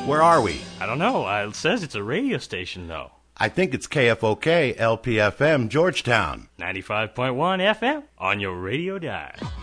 Where are we? I don't know. It says it's a radio station, though. I think it's KFOK, LPFM, Georgetown. 95.1 FM on your radio dial.